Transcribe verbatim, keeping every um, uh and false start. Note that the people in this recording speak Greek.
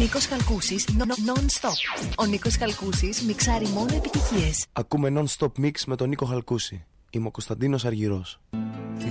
Νίκος Χαλκούσης, non-stop. Ο Νίκος Χαλκούσης μιξάρει μόνο επιτυχίες. Ακούμε non-stop mix με τον Νίκο Χαλκούση. Είμαι ο Κωνσταντίνος Αργυρός. Τι